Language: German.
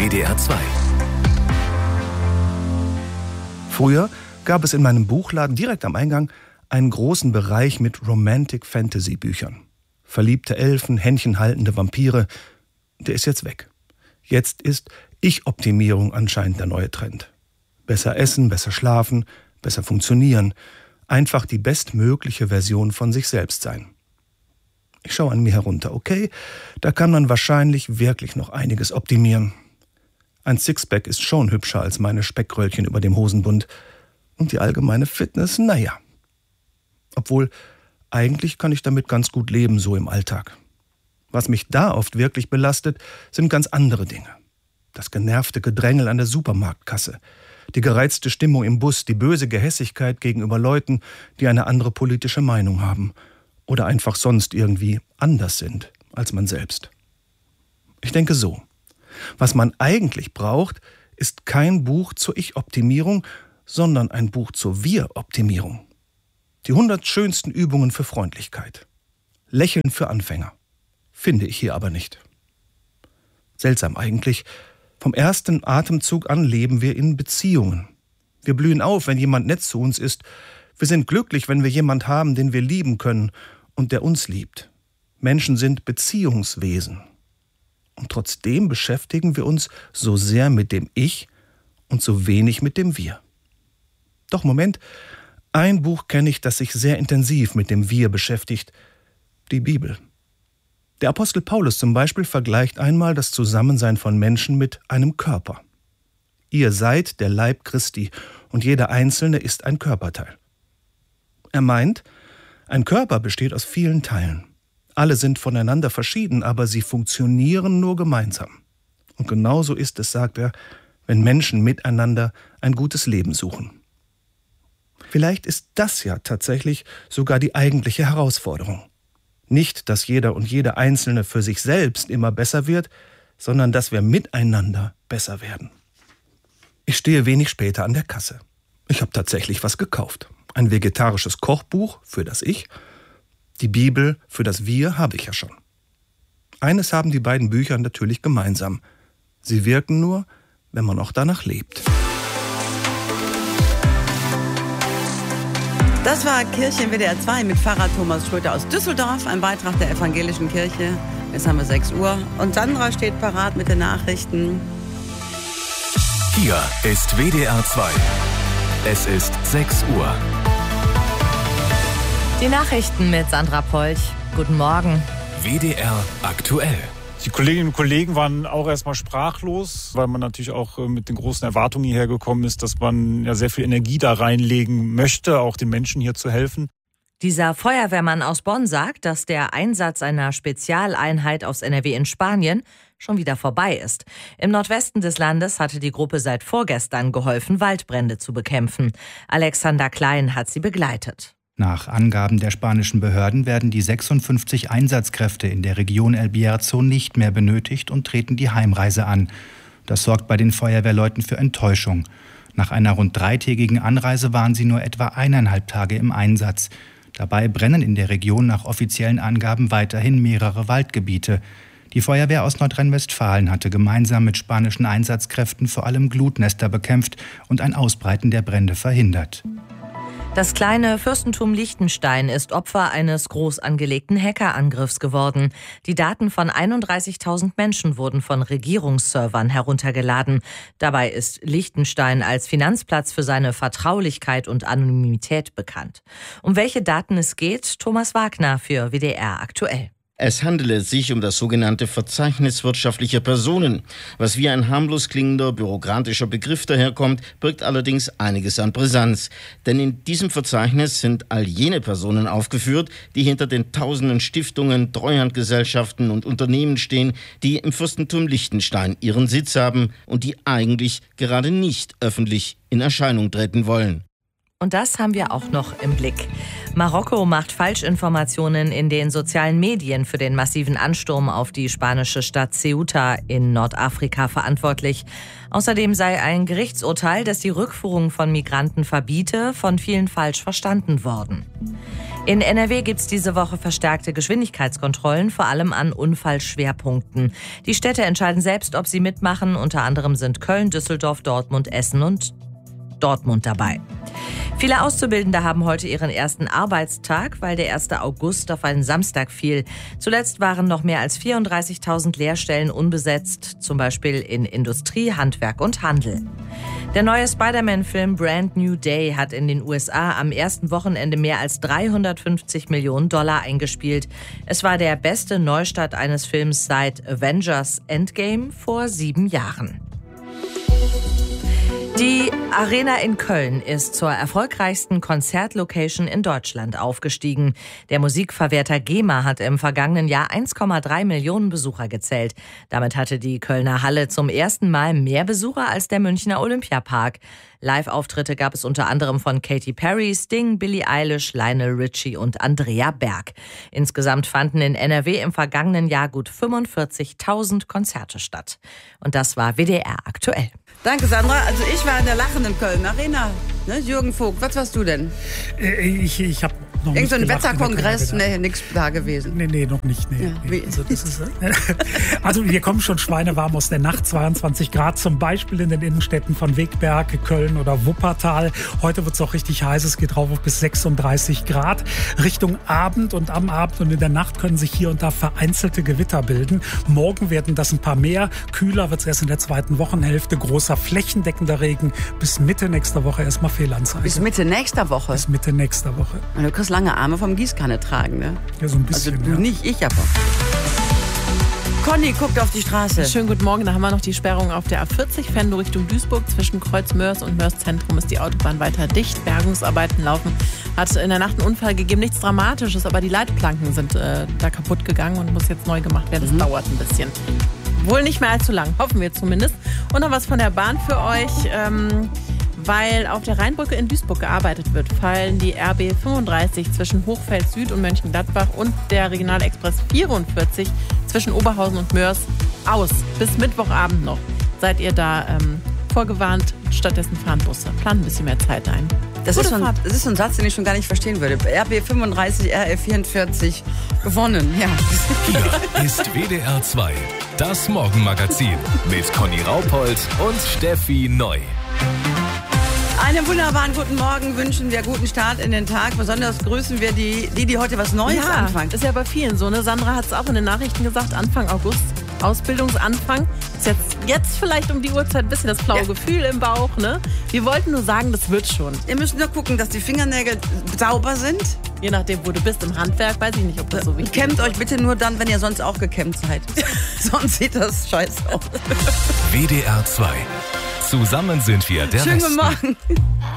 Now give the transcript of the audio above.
WDR 2. Früher gab es in meinem Buchladen direkt am Eingang einen großen Bereich mit Romantic-Fantasy-Büchern. Verliebte Elfen, händchenhaltende Vampire, der ist jetzt weg. Jetzt ist Ich-Optimierung anscheinend der neue Trend. Besser essen, besser schlafen, besser funktionieren. Einfach die bestmögliche Version von sich selbst sein. Ich schaue an mir herunter. Okay, da kann man wahrscheinlich wirklich noch einiges optimieren. Ein Sixpack ist schon hübscher als meine Speckröllchen über dem Hosenbund. Und die allgemeine Fitness, naja. Obwohl, eigentlich kann ich damit ganz gut leben, so im Alltag. Was mich da oft wirklich belastet, sind ganz andere Dinge. Das genervte Gedrängel an der Supermarktkasse, die gereizte Stimmung im Bus, die böse Gehässigkeit gegenüber Leuten, die eine andere politische Meinung haben oder einfach sonst irgendwie anders sind als man selbst. Ich denke so, was man eigentlich braucht, ist kein Buch zur Ich-Optimierung, sondern ein Buch zur Wir-Optimierung. Die 100 schönsten Übungen für Freundlichkeit. Lächeln für Anfänger. Finde ich hier aber nicht. Seltsam eigentlich. Vom ersten Atemzug an leben wir in Beziehungen. Wir blühen auf, wenn jemand nett zu uns ist. Wir sind glücklich, wenn wir jemand haben, den wir lieben können und der uns liebt. Menschen sind Beziehungswesen. Und trotzdem beschäftigen wir uns so sehr mit dem Ich und so wenig mit dem Wir. Doch Moment, ein Buch kenne ich, das sich sehr intensiv mit dem Wir beschäftigt. Die Bibel. Der Apostel Paulus zum Beispiel vergleicht einmal das Zusammensein von Menschen mit einem Körper. Ihr seid der Leib Christi und jeder Einzelne ist ein Körperteil. Er meint, ein Körper besteht aus vielen Teilen. Alle sind voneinander verschieden, aber sie funktionieren nur gemeinsam. Und genauso ist es, sagt er, wenn Menschen miteinander ein gutes Leben suchen. Vielleicht ist das ja tatsächlich sogar die eigentliche Herausforderung. Nicht, dass jeder und jede Einzelne für sich selbst immer besser wird, sondern dass wir miteinander besser werden. Ich stehe wenig später an der Kasse. Ich habe tatsächlich was gekauft. Ein vegetarisches Kochbuch für das Ich. Die Bibel für das Wir habe ich ja schon. Eines haben die beiden Bücher natürlich gemeinsam. Sie wirken nur, wenn man auch danach lebt. Das war Kirche in WDR 2 mit Pfarrer Thomas Schröter aus Düsseldorf, ein Beitrag der Evangelischen Kirche. Jetzt haben wir 6 Uhr und Sandra steht parat mit den Nachrichten. Hier ist WDR 2. Es ist 6 Uhr. Die Nachrichten mit Sandra Polch. Guten Morgen. WDR aktuell. Die Kolleginnen und Kollegen waren auch erstmal sprachlos, weil man natürlich auch mit den großen Erwartungen hierher gekommen ist, dass man ja sehr viel Energie da reinlegen möchte, auch den Menschen hier zu helfen. Dieser Feuerwehrmann aus Bonn sagt, dass der Einsatz einer Spezialeinheit aus NRW in Spanien schon wieder vorbei ist. Im Nordwesten des Landes hatte die Gruppe seit vorgestern geholfen, Waldbrände zu bekämpfen. Alexander Klein hat sie begleitet. Nach Angaben der spanischen Behörden werden die 56 Einsatzkräfte in der Region El Bierzo nicht mehr benötigt und treten die Heimreise an. Das sorgt bei den Feuerwehrleuten für Enttäuschung. Nach einer rund 3-tägigen Anreise waren sie nur etwa 1,5 Tage im Einsatz. Dabei brennen in der Region nach offiziellen Angaben weiterhin mehrere Waldgebiete. Die Feuerwehr aus Nordrhein-Westfalen hatte gemeinsam mit spanischen Einsatzkräften vor allem Glutnester bekämpft und ein Ausbreiten der Brände verhindert. Das kleine Fürstentum Liechtenstein ist Opfer eines groß angelegten Hackerangriffs geworden. Die Daten von 31.000 Menschen wurden von Regierungsservern heruntergeladen. Dabei ist Liechtenstein als Finanzplatz für seine Vertraulichkeit und Anonymität bekannt. Um welche Daten es geht, Thomas Wagner für WDR aktuell. Es handele sich um das sogenannte Verzeichnis wirtschaftlicher Personen. Was wie ein harmlos klingender, bürokratischer Begriff daherkommt, birgt allerdings einiges an Brisanz. Denn in diesem Verzeichnis sind all jene Personen aufgeführt, die hinter den tausenden Stiftungen, Treuhandgesellschaften und Unternehmen stehen, die im Fürstentum Liechtenstein ihren Sitz haben und die eigentlich gerade nicht öffentlich in Erscheinung treten wollen. Und das haben wir auch noch im Blick. Marokko macht Falschinformationen in den sozialen Medien für den massiven Ansturm auf die spanische Stadt Ceuta in Nordafrika verantwortlich. Außerdem sei ein Gerichtsurteil, das die Rückführung von Migranten verbiete, von vielen falsch verstanden worden. In NRW gibt es diese Woche verstärkte Geschwindigkeitskontrollen, vor allem an Unfallschwerpunkten. Die Städte entscheiden selbst, ob sie mitmachen. Unter anderem sind Köln, Düsseldorf, Dortmund, Essen und Dortmund dabei. Viele Auszubildende haben heute ihren ersten Arbeitstag, weil der 1. August auf einen Samstag fiel. Zuletzt waren noch mehr als 34.000 Lehrstellen unbesetzt, zum Beispiel in Industrie, Handwerk und Handel. Der neue Spider-Man-Film Brand New Day hat in den USA am ersten Wochenende mehr als $350 Millionen eingespielt. Es war der beste Neustart eines Films seit Avengers Endgame vor 7 Jahren. Die Arena in Köln ist zur erfolgreichsten Konzertlocation in Deutschland aufgestiegen. Der Musikverwerter GEMA hat im vergangenen Jahr 1,3 Millionen Besucher gezählt. Damit hatte die Kölner Halle zum ersten Mal mehr Besucher als der Münchner Olympiapark. Live-Auftritte gab es unter anderem von Katy Perry, Sting, Billie Eilish, Lionel Richie und Andrea Berg. Insgesamt fanden in NRW im vergangenen Jahr gut 45.000 Konzerte statt. Und das war WDR aktuell. Danke, Sandra. Also ich war in der lachenden Köln Arena. Ne? Jürgen Vogt, was warst du denn? Ich habe noch irgend so ein nicht Wetterkongress? Nee, nichts da gewesen. Nee, noch nicht. Nee. Ja, Also, das ist, also wir kommen schon schweinewarm aus der Nacht, 22 Grad, zum Beispiel in den Innenstädten von Wegberg, Köln oder Wuppertal. Heute wird es auch richtig heiß, es geht rauf auf bis 36 Grad. Richtung Abend und am Abend und in der Nacht können sich hier und da vereinzelte Gewitter bilden. Morgen werden das ein paar mehr. Kühler wird es erst in der zweiten Wochenhälfte. Großer flächendeckender Regen. Bis Mitte nächster Woche erstmal Fehlanzeige. Bis Mitte nächster Woche? Bis Mitte nächster Woche. Und du kriegst lange Arme vom Gießkanne tragen, ne? Ja, so ein bisschen. Also du nicht, ich aber. Conny guckt auf die Straße. Schönen guten Morgen, da haben wir noch die Sperrung auf der A40, Venlo Richtung Duisburg. Zwischen Kreuz Mörs und Mörs Zentrum ist die Autobahn weiter dicht. Bergungsarbeiten laufen. Hat in der Nacht einen Unfall gegeben, nichts Dramatisches, aber die Leitplanken sind da kaputt gegangen und muss jetzt neu gemacht werden. Das dauert ein bisschen. Wohl nicht mehr allzu lang, hoffen wir zumindest. Und noch was von der Bahn für euch. Weil auf der Rheinbrücke in Duisburg gearbeitet wird, fallen die RB 35 zwischen Hochfeld Süd und Mönchengladbach und der Regionalexpress 44 zwischen Oberhausen und Mörs aus. Bis Mittwochabend noch seid ihr da vorgewarnt. Stattdessen fahren Busse. Planen ein bisschen mehr Zeit ein. Das ist so ein Satz, den ich schon gar nicht verstehen würde. RB 35, RF 44 gewonnen. Ja. Hier ist WDR 2, das Morgenmagazin mit Conny Raupold und Steffi Neu. Einen wunderbaren guten Morgen wünschen wir, guten Start in den Tag. Besonders grüßen wir die heute was Neues anfangen. Ist ja bei vielen so, ne? Sandra hat es auch in den Nachrichten gesagt, Anfang August, Ausbildungsanfang. Ist jetzt vielleicht um die Uhrzeit ein bisschen das blaue Gefühl im Bauch, ne? Wir wollten nur sagen, das wird schon. Ihr müsst nur gucken, dass die Fingernägel sauber sind. Je nachdem, wo du bist, im Handwerk, weiß ich nicht, ob das so wichtig ist. Kämmt euch bitte nur dann, wenn ihr sonst auch gekämmt seid. Sonst sieht das scheiße aus. WDR 2. Zusammen sind wir der Schönen Westen. guten Morgen.